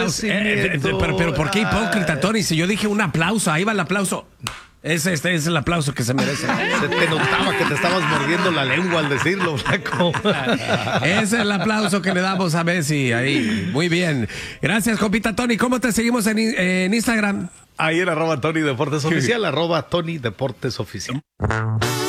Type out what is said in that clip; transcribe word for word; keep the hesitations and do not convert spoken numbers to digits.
aplauso. Eh, eh, pero, pero ¿por qué hipócrita, Tony? Si yo dije un aplauso, ahí va el aplauso. Ese, este es el aplauso que se merece. Se te notaba que te estabas mordiendo la lengua al decirlo, flaco. Ese es el aplauso que le damos a Messi. Ahí, muy bien. Gracias, compita Tony. ¿Cómo te seguimos en, en Instagram? Ahí en arroba Tony Deportes Oficial, arroba Tony Deportes Oficial.